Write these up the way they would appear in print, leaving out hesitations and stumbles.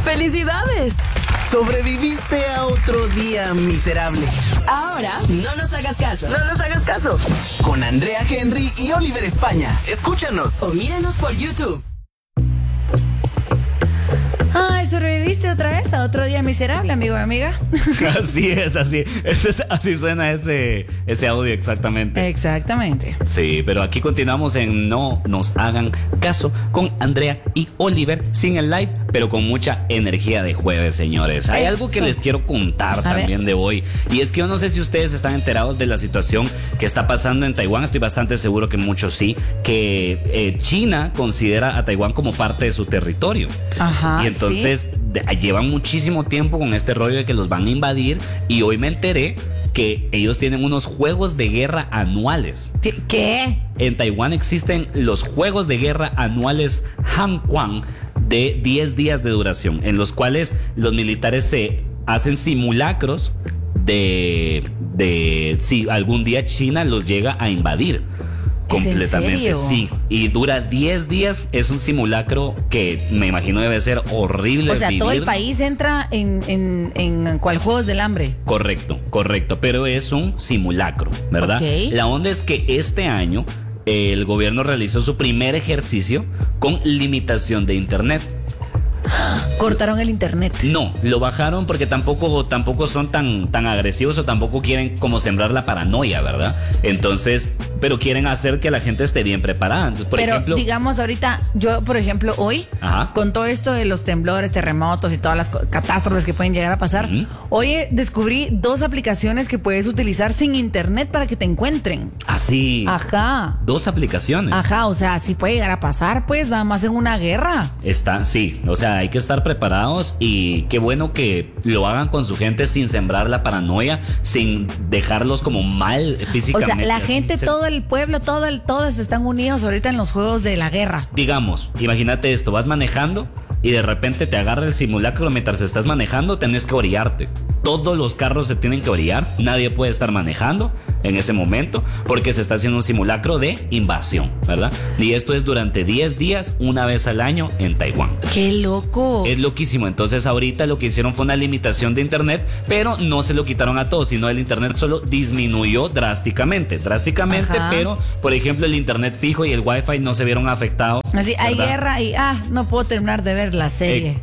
¡Felicidades! Sobreviviste a otro día miserable. Ahora, no nos hagas caso. No nos hagas caso. Con Andrea Henry y Oliver España. Escúchanos. O míranos por YouTube. Ay, ¿sobreviviste otra vez a otro día miserable, amigo y amiga? Así es. Así suena ese audio exactamente. Exactamente. Sí, pero aquí continuamos en No Nos Hagan Caso con Andrea y Oliver, sin el live, pero con mucha energía de jueves, señores. Hay algo que les quiero contar también de hoy, y es que yo no sé si ustedes están enterados de la situación que está pasando en Taiwán. Estoy bastante seguro que muchos sí, que China considera a Taiwán como parte de su territorio. Ajá, y entonces llevan muchísimo tiempo con este rollo de que los van a invadir, y hoy me enteré que ellos tienen unos juegos de guerra anuales. ¿Qué? En Taiwán existen los juegos de guerra anuales Hanquan de 10 días de duración, en los cuales los militares se hacen simulacros de si algún día China los llega a invadir. Completamente, ¿en serio? sí. Y dura 10 días. Es un simulacro que me imagino debe ser horrible. O sea, vivir. todo el país entra en ¿cuál? Juegos del Hambre. Correcto. Pero es un simulacro, ¿verdad? Ok. La onda es que este año el gobierno realizó su primer ejercicio con limitación de internet. Cortaron el internet. No, lo bajaron porque tampoco son tan agresivos, o tampoco quieren como sembrar la paranoia, ¿verdad? Entonces, pero quieren hacer que la gente esté bien preparada. Entonces, por ejemplo, digamos ahorita, yo por ejemplo hoy, con todo esto de los temblores, terremotos y todas las catástrofes que pueden llegar a pasar, hoy descubrí 2 aplicaciones que puedes utilizar sin internet para que te encuentren. Así. Ajá. 2 aplicaciones. Ajá, o sea, sí puede llegar a pasar, pues, vamos en una guerra. Sí, o sea, hay que estar preparados, y qué bueno que lo hagan con su gente sin sembrar la paranoia, sin dejarlos como mal físicamente. O sea, la gente, todo el pueblo, todos están unidos ahorita en los juegos de la guerra. Digamos, imagínate esto, vas manejando y de repente te agarra el simulacro mientras estás manejando, tenés que orillarte. Todos los carros se tienen que orillar, nadie puede estar manejando en ese momento porque se está haciendo un simulacro de invasión, ¿verdad? Y esto es durante 10 días, una vez al año en Taiwán. ¡Qué loco! Es loquísimo. Entonces ahorita lo que hicieron fue una limitación de internet, pero no se lo quitaron a todos, sino el internet solo disminuyó drásticamente. Ajá. Pero por ejemplo el internet fijo y el wifi no se vieron afectados. Así, hay ¿verdad? guerra y no puedo terminar de ver la serie.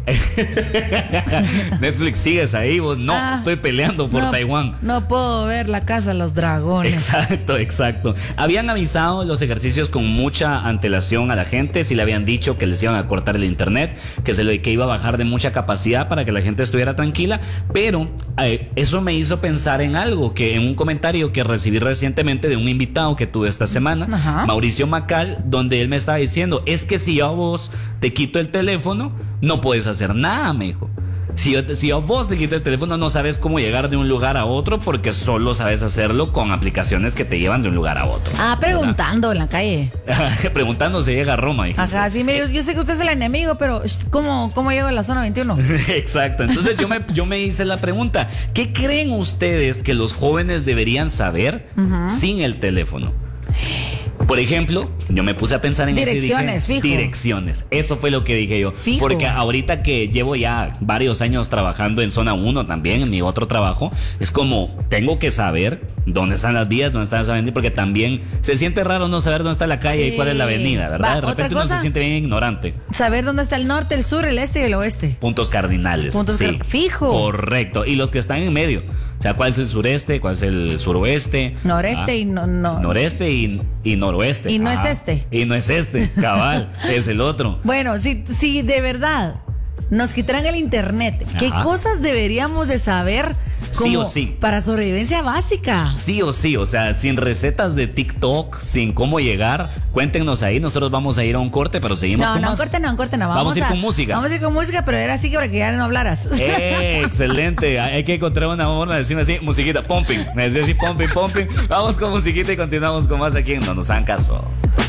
Netflix, sigues ahí, vos. No, estoy peleando por Taiwán. No puedo ver La Casa de los Dragones. Exacto. Habían avisado los ejercicios con mucha antelación a la gente. Sí le habían dicho que les iban a cortar el internet, que iba a bajar de mucha capacidad para que la gente estuviera tranquila. Pero eso me hizo pensar en algo, que en un comentario que recibí recientemente de un invitado que tuve esta semana, Mauricio Macal, donde él me estaba diciendo, es que si yo a vos te quito el teléfono, no puedes hacer nada, me dijo. Si yo a vos te quito el teléfono, no sabes cómo llegar de un lugar a otro, porque solo sabes hacerlo con aplicaciones que te llevan de un lugar a otro. Preguntando, ¿verdad? En la calle. Preguntando se llega a Roma, dijiste. Ajá, sí, yo sé que usted es el enemigo, pero ¿cómo llego a la zona 21? Exacto. Entonces yo me hice la pregunta, ¿qué creen ustedes que los jóvenes deberían saber sin el teléfono? Por ejemplo, yo me puse a pensar en direcciones, fijo. Direcciones. Eso fue lo que dije yo. Fijo. Porque ahorita que llevo ya varios años trabajando en zona 1 también, en mi otro trabajo, es como, tengo que saber dónde están las vías, dónde están las avenidas, porque también se siente raro no saber dónde está la calle y cuál es la avenida, ¿verdad? De repente uno se siente bien ignorante. Saber dónde está el norte, el sur, el este y el oeste. Puntos cardinales. Fijo. Correcto. Y los que están en medio. O sea, ¿cuál es el sureste? ¿Cuál es el suroeste? Noreste y no. Noreste y noroeste. Y no es este. Y no es este, cabal, es el otro. Bueno, si de verdad nos quitaran el internet, ¿qué cosas deberíamos de saber? Sí o sí. Para sobrevivencia básica. Sí o sí, o sea, sin recetas de TikTok, sin cómo llegar, cuéntenos ahí. Nosotros vamos a ir a un corte, pero seguimos con más. Un corte no. Vamos a ir con música. Vamos a ir con música, pero era así que para que ya no hablaras. Excelente. Hay que encontrar una forma de decirme así, musiquita, pumping. Me decía así, pumping. Vamos con musiquita y continuamos con más aquí en No Nos Hagan Caso.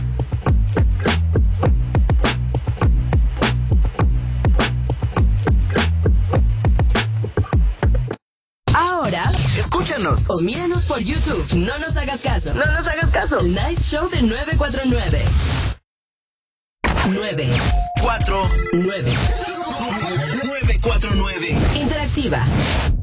Escúchanos o míranos por YouTube. No nos hagas caso. No nos hagas caso. El Night Show de 949. 9 4 9 9 4 Interactiva.